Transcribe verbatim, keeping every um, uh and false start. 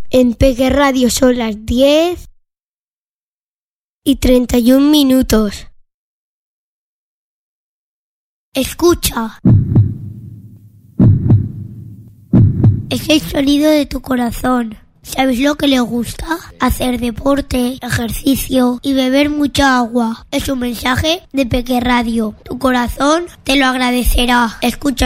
En Peque Radio son las diez y treinta y un minutos. Escucha. Es el sonido de tu corazón. ¿Sabes lo que le gusta? Hacer deporte, ejercicio y beber mucha agua. Es un mensaje de Peque Radio. Tu corazón te lo agradecerá. Escucha